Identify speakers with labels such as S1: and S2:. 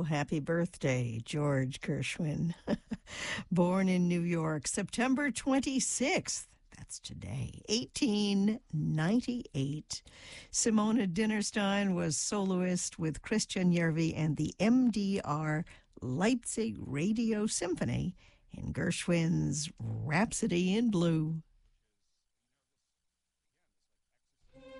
S1: happy birthday, George Gershwin. Born in New York, September 26th. That's today, 1898. Simona Dinnerstein was soloist with Christian Järvi and the MDR Leipzig Radio Symphony in Gershwin's Rhapsody in Blue.